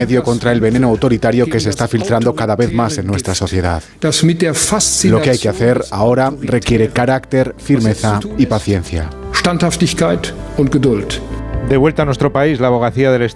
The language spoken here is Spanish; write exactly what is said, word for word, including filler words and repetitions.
medio contra el veneno autoritario que se está filtrando cada vez más en nuestra sociedad. Lo que hay que hacer ahora requiere carácter, firmeza y paciencia. De vuelta a nuestro país, la abogacía del